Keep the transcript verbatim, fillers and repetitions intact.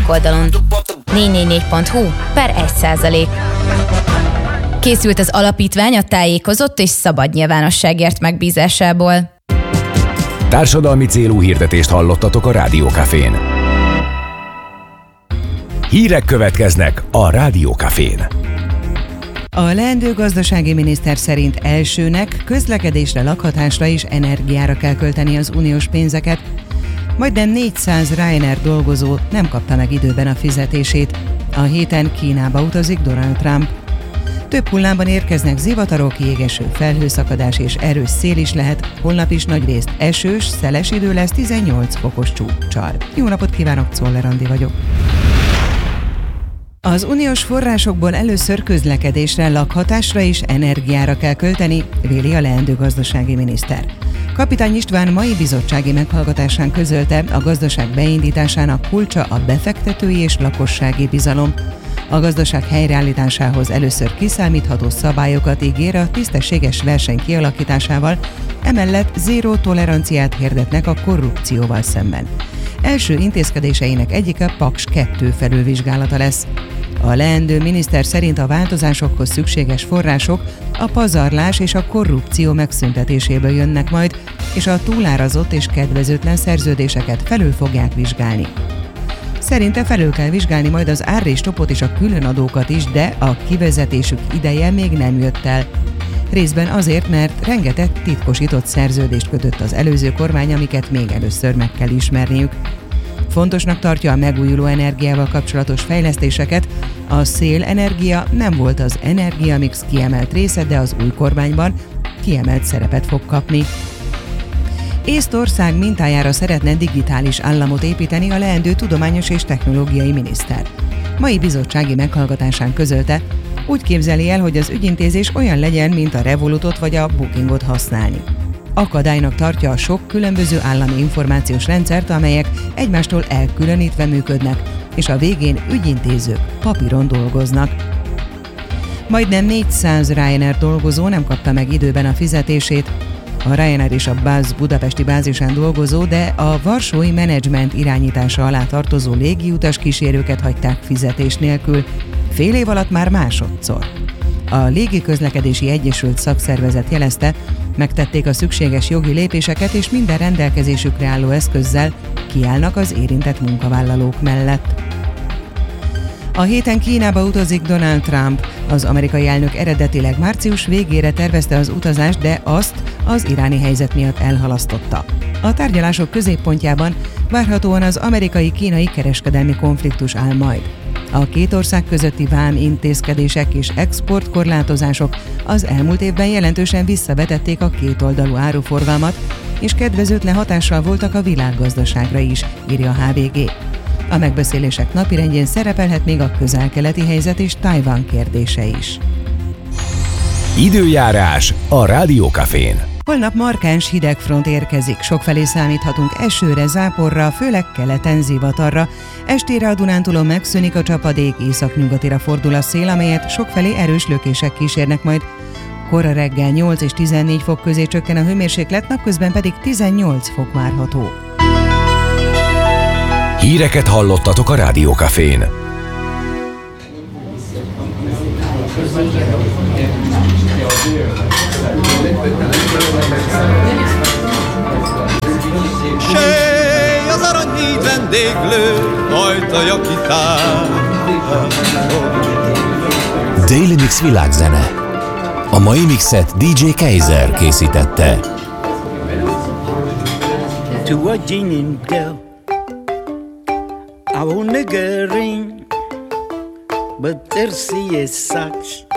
oldalon. négy négy négy pont hu per egy százalék. Készült az alapítvány a tájékozott és szabad nyilvánosságért megbízásából. Társadalmi célú hirdetést hallottatok a Rádió Cafén. Hírek következnek a Rádió Cafén. A leendő gazdasági miniszter szerint elsőnek közlekedésre, lakhatásra és energiára kell költeni az uniós pénzeket. Majdnem négyszáz Ryanair dolgozó nem kapta meg időben a fizetését. A héten Kínába utazik Donald Trump. Több hullámban érkeznek zivatarok, jégeső, felhőszakadás és erős szél is lehet. Holnap is nagyrészt esős, szeles idő lesz tizennyolc fokos csúccsal. Jó napot kívánok, Czoller Andi vagyok. Az uniós forrásokból először közlekedésre, lakhatásra és energiára kell költeni, véli a leendő gazdasági miniszter. Kapitány István mai bizottsági meghallgatásán közölte, a gazdaság beindításának kulcsa a befektetői és lakossági bizalom. A gazdaság helyreállításához először kiszámítható szabályokat ígér a tisztességes verseny kialakításával, emellett zéró toleranciát hirdetnek a korrupcióval szemben. Első intézkedéseinek egyike Paks kettő felülvizsgálata lesz. A leendő miniszter szerint a változásokhoz szükséges források a pazarlás és a korrupció megszüntetéséből jönnek majd, és a túlárazott és kedvezőtlen szerződéseket felül fogják vizsgálni. Szerinte felül kell vizsgálni majd az árréstopot és a különadókat is, de a kivezetésük ideje még nem jött el. Részben azért, mert rengeteg titkosított szerződést kötött az előző kormány, amiket még először meg kell ismerniük. Fontosnak tartja a megújuló energiával kapcsolatos fejlesztéseket. A szélenergia nem volt az energiamix kiemelt része, de az új kormányban kiemelt szerepet fog kapni. Észtország mintájára szeretne digitális államot építeni a leendő tudományos és technológiai miniszter. Mai bizottsági meghallgatásán közölte, úgy képzeli el, hogy az ügyintézés olyan legyen, mint a Revolutot vagy a Bookingot használni. Akadálynak tartja a sok különböző állami információs rendszert, amelyek egymástól elkülönítve működnek, és a végén ügyintézők papíron dolgoznak. Majdnem négyszáz Ryanair dolgozó nem kapta meg időben a fizetését. A Ryanair és a Buzz budapesti bázisán dolgozó, de a varsói menedzsment irányítása alá tartozó légiutas kísérőket hagyták fizetés nélkül, fél év alatt már másodszor. A Légiközlekedési Egyesült Szakszervezet jelezte, megtették a szükséges jogi lépéseket, és minden rendelkezésükre álló eszközzel kiállnak az érintett munkavállalók mellett. A héten Kínába utazik Donald Trump. Az amerikai elnök eredetileg március végére tervezte az utazást, de azt az iráni helyzet miatt elhalasztotta. A tárgyalások középpontjában várhatóan az amerikai-kínai kereskedelmi konfliktus áll majd. A két ország közötti vám intézkedések és exportkorlátozások az elmúlt évben jelentősen visszavetették a kétoldalú áruforgalmat, és kedvezőtlen hatással voltak a világgazdaságra is, írja a há vé gé. A megbeszélések napirendjén szerepelhet még a közel-keleti helyzet és Tajvan kérdése is. Időjárás a Rádió Cafén. Holnap markáns hidegfront érkezik, sokfelé számíthatunk esőre, záporra, főleg keleten zivatarra. Estére a Dunántúlon megszűnik a csapadék, északnyugatira fordul a szél, amelyet sokfelé erős lökések kísérnek majd. Kora reggel nyolc és tizennégy fok közé csökken a hőmérséklet, napközben pedig tizennyolc fok várható. Híreket hallottatok a Rádió Cafén. Sej az aranyhíd vendéglő, ajtaja kitár. Daily Mix világzene. A mai mixet dé dzsé Kaiser készítette. To a genial girl, I won't nigger ring, but there she is such